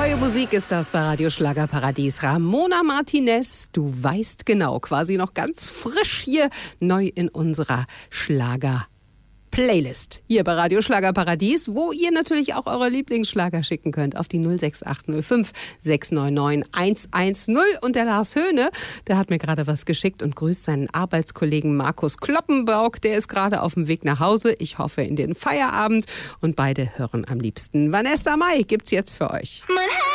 Neue Musik ist das bei Radio Schlagerparadies. Ramona Martinez, du weißt genau, quasi noch ganz frisch hier, neu in unserer Schlager-Playlist. Hier bei Radio Schlagerparadies, wo ihr natürlich auch eure Lieblingsschlager schicken könnt auf die 06805 699 110. Und der Lars Höhne, der hat mir gerade was geschickt und grüßt seinen Arbeitskollegen Markus Kloppenburg. Der ist gerade auf dem Weg nach Hause. Ich hoffe in den Feierabend. Und beide hören am liebsten Vanessa Mai. Gibt's jetzt für euch. Mein